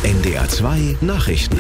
NDR 2 Nachrichten.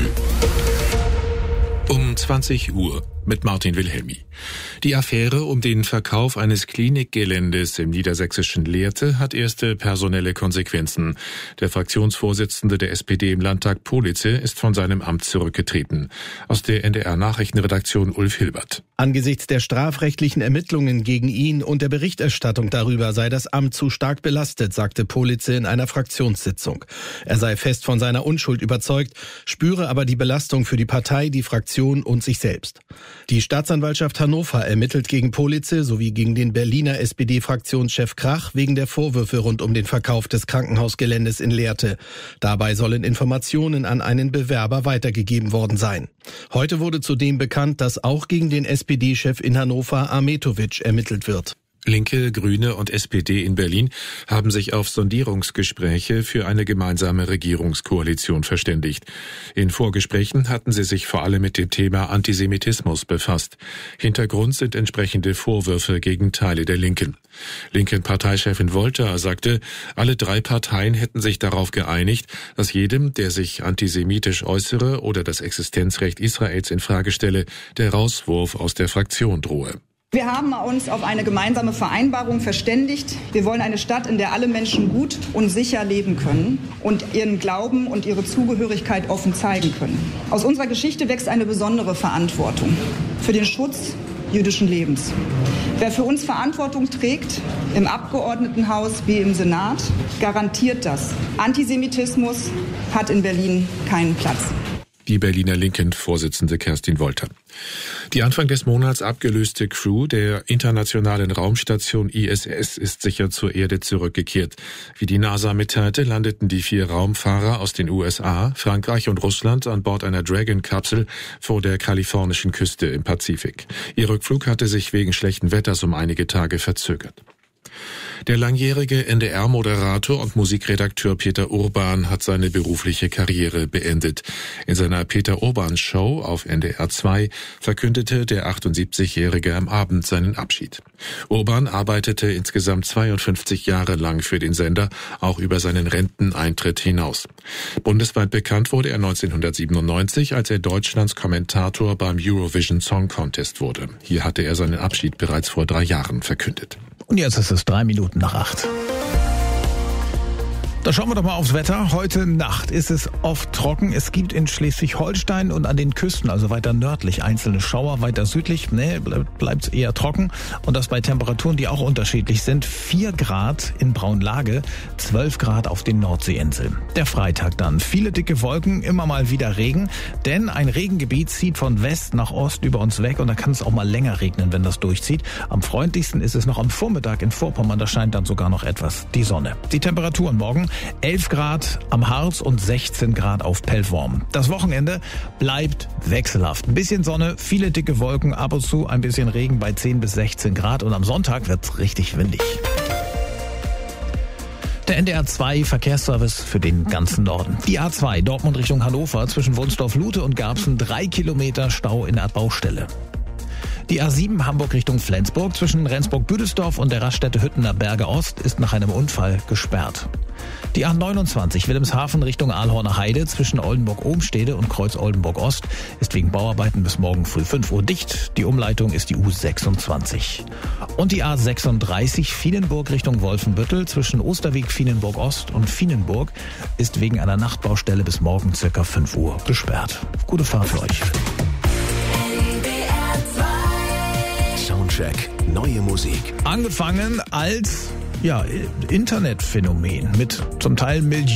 Um 20 Uhr mit Martin Wilhelmi. Die Affäre um den Verkauf eines Klinikgeländes im niedersächsischen Lehrte hat erste personelle Konsequenzen. Der Fraktionsvorsitzende der SPD im Landtag, Politze, ist von seinem Amt zurückgetreten. Aus der NDR-Nachrichtenredaktion Ulf Hilbert. Angesichts der strafrechtlichen Ermittlungen gegen ihn und der Berichterstattung darüber sei das Amt zu stark belastet, sagte Politze in einer Fraktionssitzung. Er sei fest von seiner Unschuld überzeugt, spüre aber die Belastung für die Partei, die Fraktion und sich selbst. Die Staatsanwaltschaft Hannover ermittelt gegen Politze sowie gegen den Berliner SPD-Fraktionschef Krach wegen der Vorwürfe rund um den Verkauf des Krankenhausgeländes in Lehrte. Dabei sollen Informationen an einen Bewerber weitergegeben worden sein. Heute wurde zudem bekannt, dass auch gegen den SPD-Chef in Hannover, Ahmetovic, ermittelt wird. Linke, Grüne und SPD in Berlin haben sich auf Sondierungsgespräche für eine gemeinsame Regierungskoalition verständigt. In Vorgesprächen hatten sie sich vor allem mit dem Thema Antisemitismus befasst. Hintergrund sind entsprechende Vorwürfe gegen Teile der Linken. Linken Parteichefin Wolter sagte, alle drei Parteien hätten sich darauf geeinigt, dass jedem, der sich antisemitisch äußere oder das Existenzrecht Israels in Frage stelle, der Rauswurf aus der Fraktion drohe. Wir haben uns auf eine gemeinsame Vereinbarung verständigt. Wir wollen eine Stadt, in der alle Menschen gut und sicher leben können und ihren Glauben und ihre Zugehörigkeit offen zeigen können. Aus unserer Geschichte wächst eine besondere Verantwortung für den Schutz jüdischen Lebens. Wer für uns Verantwortung trägt, im Abgeordnetenhaus wie im Senat, garantiert das. Antisemitismus hat in Berlin keinen Platz. Die Berliner Linken-Vorsitzende Kerstin Wolter. Die Anfang des Monats abgelöste Crew der internationalen Raumstation ISS ist sicher zur Erde zurückgekehrt. Wie die NASA mitteilte, landeten die 4 Raumfahrer aus den USA, Frankreich und Russland an Bord einer Dragon-Kapsel vor der kalifornischen Küste im Pazifik. Ihr Rückflug hatte sich wegen schlechten Wetters um einige Tage verzögert. Der langjährige NDR-Moderator und Musikredakteur Peter Urban hat seine berufliche Karriere beendet. In seiner Peter-Urban-Show auf NDR 2 verkündete der 78-Jährige am Abend seinen Abschied. Urban arbeitete insgesamt 52 Jahre lang für den Sender, auch über seinen Renteneintritt hinaus. Bundesweit bekannt wurde er 1997, als er Deutschlands Kommentator beim Eurovision Song Contest wurde. Hier hatte er seinen Abschied bereits vor 3 Jahren verkündet. Und jetzt ist es 7:03. Da schauen wir doch mal aufs Wetter. Heute Nacht ist es oft trocken. Es gibt in Schleswig-Holstein und an den Küsten, also weiter nördlich, einzelne Schauer. Weiter südlich bleibt es eher trocken. Und das bei Temperaturen, die auch unterschiedlich sind. 4 Grad in Braunlage, 12 Grad auf den Nordseeinseln. Der Freitag dann. Viele dicke Wolken, immer mal wieder Regen. Denn ein Regengebiet zieht von West nach Ost über uns weg. Und da kann es auch mal länger regnen, wenn das durchzieht. Am freundlichsten ist es noch am Vormittag in Vorpommern. Da scheint dann sogar noch etwas die Sonne. Die Temperaturen morgen: 11 Grad am Harz und 16 Grad auf Pellworm. Das Wochenende bleibt wechselhaft. Ein bisschen Sonne, viele dicke Wolken, ab und zu ein bisschen Regen bei 10 bis 16 Grad. Und am Sonntag wird's richtig windig. Der NDR 2 Verkehrsservice für den ganzen Norden. Die A2 Dortmund Richtung Hannover zwischen Wunsdorf-Lute und Garbsen 3 Kilometer Stau in der Baustelle. Die A7 Hamburg Richtung Flensburg zwischen Rendsburg-Büdelsdorf und der Raststätte Hüttener Berge Ost ist nach einem Unfall gesperrt. Die A29 Wilhelmshaven Richtung Aalhorner Heide zwischen Oldenburg-Ohmstede und Kreuz-Oldenburg-Ost ist wegen Bauarbeiten bis morgen früh 5 Uhr dicht. Die Umleitung ist die U26. Und die A36 Vienenburg Richtung Wolfenbüttel zwischen Osterweg, Vienenburg-Ost und Vienenburg ist wegen einer Nachtbaustelle bis morgen circa 5 Uhr gesperrt. Gute Fahrt für euch. Soundcheck. Neue Musik. Angefangen als Internetphänomen mit zum Teil Millionen